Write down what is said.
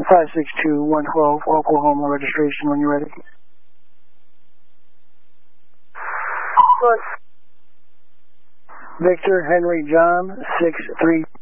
562-112 Oklahoma registration when you're ready. Good. Victor Henry John 63.